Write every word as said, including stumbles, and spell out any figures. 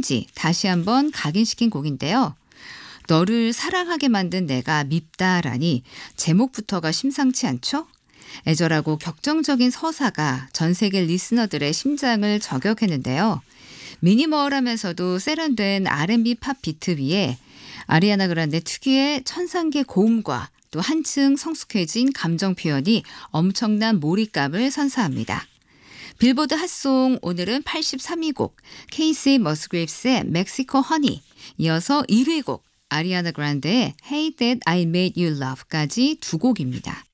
심지 다시 한번 각인시킨 곡인데요. 너를 사랑하게 만든 내가 밉다라니 제목부터가 심상치 않죠? 애절하고 격정적인 서사가 전 세계 리스너들의 심장을 저격했는데요. 미니멀하면서도 세련된 알앤비 팝 비트 위에 아리아나 그란데 특유의 천상계 고음과 또 한층 성숙해진 감정 표현이 엄청난 몰입감을 선사합니다. 빌보드 핫송 오늘은 팔십삼 위 곡 케이시 머스그레이브스의 멕시코 허니, 이어서 일 위 곡 아리아나 그란데의 Hey That I Made You Love까지 두 곡입니다.